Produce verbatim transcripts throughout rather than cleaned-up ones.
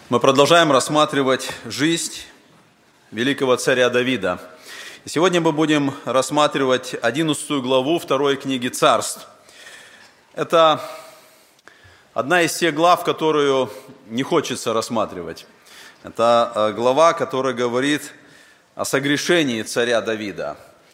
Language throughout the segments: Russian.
Мы продолжаем рассматривать жизнь великого царя Давида. И сегодня мы будем рассматривать одиннадцатую главу второй книги Царств. Это одна из тех глав, которую не хочется рассматривать. Это глава, которая говорит о согрешении царя Давида.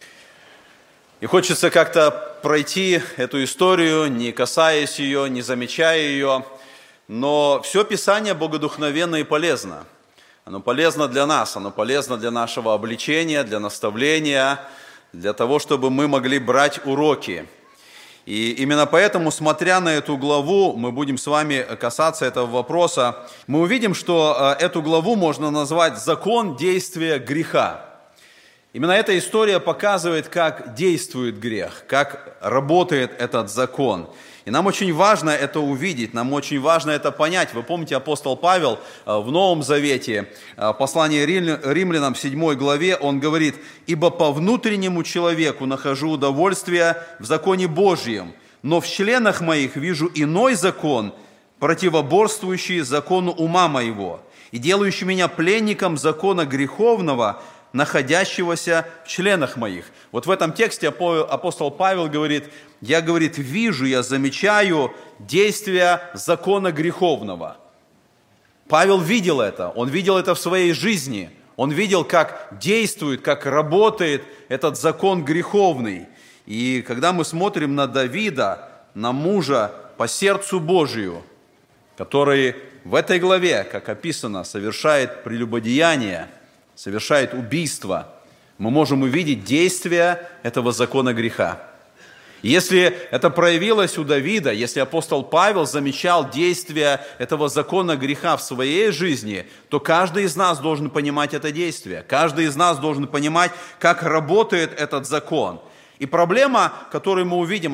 И хочется как-то пройти эту историю, не касаясь ее, не замечая ее. Но все Писание богодухновенно и полезно. Оно полезно для нас, оно полезно для нашего обличения, для наставления, для того, чтобы мы могли брать уроки. И именно поэтому, смотря на эту главу, мы будем с вами касаться этого вопроса. Мы увидим, что эту главу можно назвать «Закон действия греха». Именно эта история показывает, как действует грех, как работает этот закон. И нам очень важно это увидеть, нам очень важно это понять. Вы помните, апостол Павел в Новом Завете, послание Римлянам, седьмой главе, он говорит: «Ибо по внутреннему человеку нахожу удовольствие в законе Божьем, но в членах моих вижу иной закон, противоборствующий закону ума моего, и делающий меня пленником закона греховного, находящегося в членах моих». Вот в этом тексте апостол Павел говорит: я, говорит, вижу, я замечаю действия закона греховного. Павел видел это, он видел это в своей жизни, он видел, как действует, как работает этот закон греховный. И когда мы смотрим на Давида, на мужа по сердцу Божию, который в этой главе, как описано, совершает прелюбодеяние, совершает убийство, мы можем увидеть действия этого закона греха. Если это проявилось у Давида, если апостол Павел замечал действия этого закона греха в своей жизни, то каждый из нас должен понимать это действие. Каждый из нас должен понимать, как работает этот закон. И проблема, которую мы увидим,